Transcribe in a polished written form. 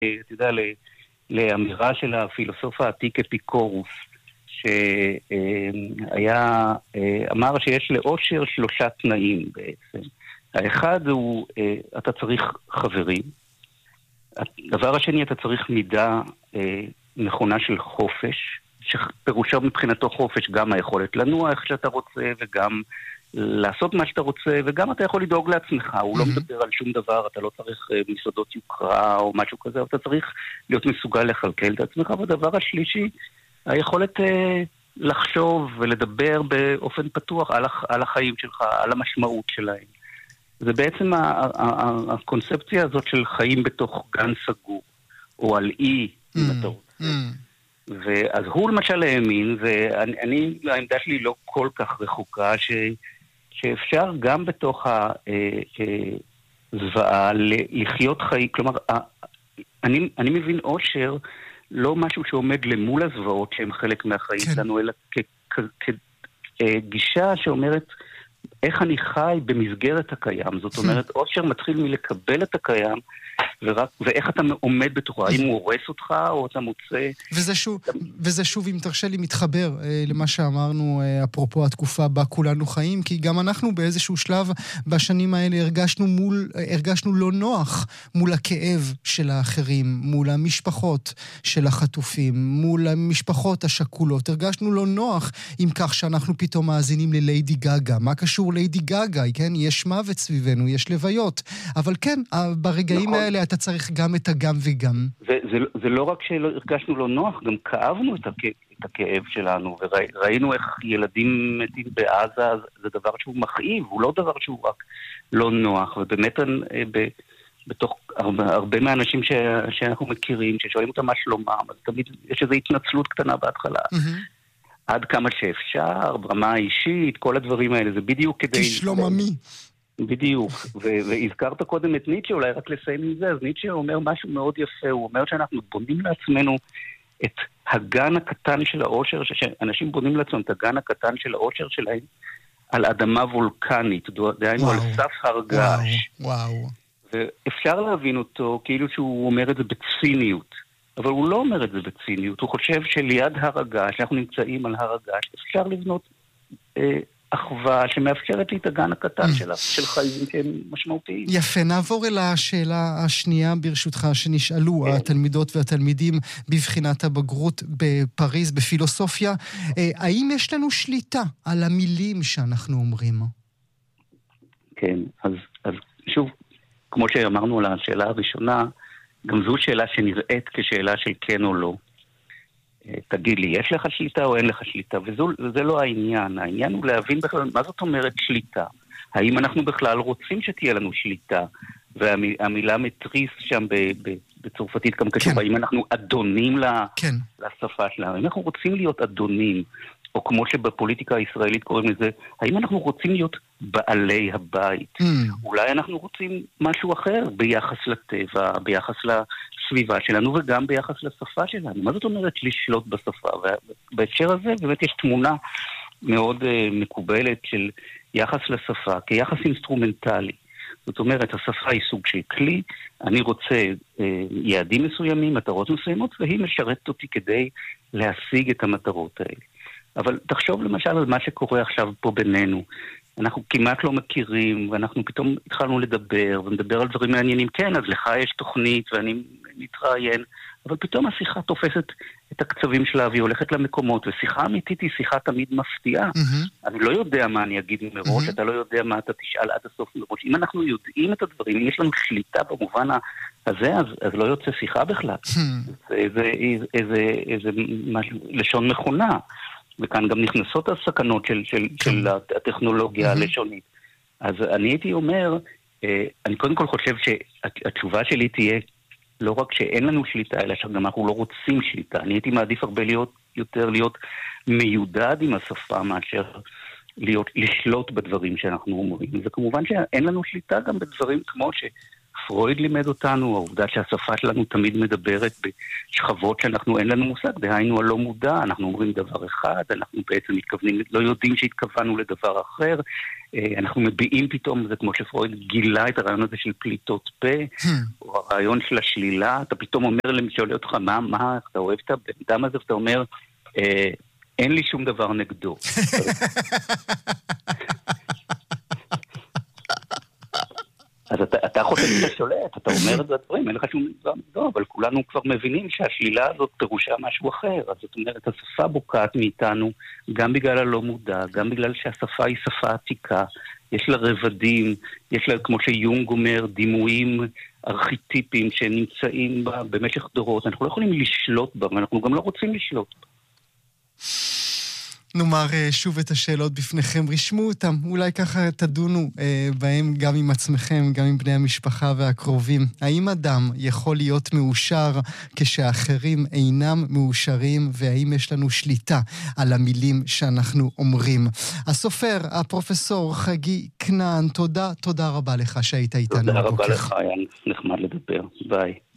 אתה יודע, לאמירה של הפילוסוף העתיק אפיקורוס, שהיה, אמר שיש לאושר 3 תנאים בעצם. האחד הוא, אתה צריך חברים. הדבר השני, אתה צריך מידה נכונה של חופש, שפירושו מבחינתו חופש גם היכולת לנוע איך שאתה רוצה, וגם לעשות מה שאתה רוצה, וגם אתה יכול לדאוג לעצמך. הוא לא מדבר על שום דבר, אתה לא צריך מסעדות יוקרה או משהו כזה, אבל אתה צריך להיות מסוגל לכלכל את עצמך. והדבר השלישי, היכולת לחשוב ולדבר באופן פתוח על החיים שלך, על המשמעות שלהם. זה בעצם הקונספציה הזאת של חיים בתוך גן סגור, או על אי, אם אתה רוצה. ואז הוא למשל האמין, ואני, העמדה שלי לא כל כך רחוקה, שאפשר גם בתוך הזוועה לחיות חיים, כלומר, אני מבין אושר, לא משהו שעומד למול הזוועות שהם חלק מהחיים שלנו, אלא כגישה שאומרת איך אני חי במסגרת הקיים. זאת אומרת, אושר מתחיל מלקבל את הקיים, ואיך אתה עומד בתוכו, האם הוא הורס אותך או אתה מוצא... וזה שוב, אם תרשה לי, מתחבר למה שאמרנו אפרופו התקופה בה כולנו חיים, כי גם אנחנו באיזשהו שלב בשנים האלה הרגשנו לא נוח מול הכאב של האחרים, מול המשפחות של החטופים, מול המשפחות השכולות. הרגשנו לא נוח עם כך שאנחנו פתאום מאזינים לליידי גגה. מה קשור ליידי גגה? כן? יש מוות סביבנו, יש לוויות. אבל כן, ברגעים האלה אתה צריך גם את הגם וגם. זה לא רק שלא הרגשנו לא נוח, גם כאבנו את הכאב שלנו, וראינו איך ילדים מתים בעזה, זה דבר שהוא מכאיב, הוא לא דבר שהוא רק לא נוח, ובאמת בתוך הרבה מהאנשים שאנחנו מכירים, ששואלים אותם מה שלומם, אז תמיד יש איזו התנצלות קטנה בהתחלה. עד כמה שאפשר, ברמה האישית, כל הדברים האלה, זה בדיוק כדי... כשלום עמי. בדיוק, והזכרת קודם את ניטשה, אולי רק לסיים עם זה, אז ניטשה אומר משהו מאוד יפה, הוא אומר שאנחנו בונים לעצמנו את הגן הקטן של האושר, שאנשים בונים לעצמם את הגן הקטן של האושר שלהם על אדמה וולקנית, דהיינו על סף הר געש. וואו. ואפשר להבין אותו כאילו שהוא אומר את זה בציניות, אבל הוא לא אומר את זה בציניות, הוא חושב שליד הר הגעש, אנחנו נמצאים על הר הגעש, אפשר לבנות... אחווה שמאפשרת לי את הגן הקטן שלה, של חיים שהם משמעותיים. יפה, נעבור אל השאלה השנייה ברשותך, שנשאלו התלמידות והתלמידים בבחינת הבגרות בפריז, בפילוסופיה. האם יש לנו שליטה על המילים שאנחנו אומרים? כן, אז שוב, כמו שאמרנו על השאלה הראשונה, גם זו שאלה שנראית כשאלה של כן או לא. תגיד לי, יש לך שליטה או אין לך שליטה? וזה לא העניין. העניין הוא להבין בכלל, מה זאת אומרת שליטה? האם אנחנו בכלל רוצים שתהיה לנו שליטה? והמילה מטריס שם בצרפתית גם קשור, האם אנחנו אדונים לשפה שלנו? האם אנחנו רוצים להיות אדונים? או כמו שבפוליטיקה הישראלית קוראים לזה, האם אנחנו רוצים להיות בעלי הבית? אולי אנחנו רוצים משהו אחר ביחס לטבע, ביחס לסביבה שלנו וגם ביחס לשפה שלנו. מה זאת אומרת לשלוט בשפה? ובהקשר הזה באמת יש תמונה מאוד מקובלת של יחס לשפה כיחס אינסטרומנטלי. זאת אומרת, השפה היא סוג של כלי, אני רוצה יעדים מסוימים, מטרות מסוימות, והיא משרתת אותי כדי להשיג את המטרות האלה. אבל תחשוב למשל על מה שקורה עכשיו פה בינינו. אנחנו כמעט לא מכירים, ואנחנו פתאום התחלנו לדבר, ונדבר על דברים מעניינים. כן, אז לך יש תוכנית, ואני מתראיין, אבל פתאום השיחה תופסת את הקצבים שלה, והיא הולכת למקומות, ושיחה אמיתית היא שיחה תמיד מפתיעה. אני לא יודע מה אני אגיד מראש, אתה לא יודע מה אתה תשאל עד הסוף מראש. אם אנחנו יודעים את הדברים, אם יש לנו שליטה במובן הזה, אז לא יוצא שיחה בכלל. איזה לשון מכונה. וכאן גם נכנסות הסכנות של הטכנולוגיה הלשונית. אז אני הייתי אומר, אני קודם כל חושב שהתשובה שלי תהיה לא רק שאין לנו שליטה, אלא שגם אנחנו לא רוצים שליטה. אני הייתי מעדיף הרבה יותר להיות מיודד עם השפה מאשר לשלוט בדברים שאנחנו אומרים. וכמובן שאין לנו שליטה גם בדברים כמו פרויד לימד אותנו, העובדה שהשפה שלנו תמיד מדברת בשכבות שאנחנו אין לנו מושג, דהיינו הלא מודע, אנחנו אומרים דבר אחד, אנחנו בעצם מתכוונים, לא יודעים שהתכוונו לדבר אחר, אנחנו מביעים פתאום, זה כמו שפרויד גילה את הרעיון הזה של פליטות פה, או הרעיון של השלילה, אתה פתאום אומר למי שואל אותך, מה, אתה אוהב את הבן אדם הזה, ואתה אומר, אין לי שום דבר נגדו. אז אתה חושב שאתה שולט, אתה אומר את זה הדברים, אין לך שום דבר נגדו, אבל כולנו כבר מבינים שהשלילה הזאת פירושה משהו אחר. אז זאת אומרת, השפה בוקעת מאיתנו, גם בגלל הלא מודע, גם בגלל שהשפה היא שפה עתיקה, יש לה רבדים, יש לה, כמו שיונג אומר, דימויים ארכיטיפיים שנמצאים בה במשך דורות. אנחנו לא יכולים לשלוט בה, ואנחנו גם לא רוצים לשלוט בה. נאמר שוב את השאלות בפניכם, רשמו אותם, אולי ככה תדונו בהם גם עם עצמכם, גם עם בני המשפחה והקרובים. האם אדם יכול להיות מאושר כשאחרים אינם מאושרים, והאם יש לנו שליטה על המילים שאנחנו אומרים? הסופר, הפרופסור חגי כנען, תודה רבה לך שהיית איתנו. תודה רבה לך, היה נחמד לדבר. ביי.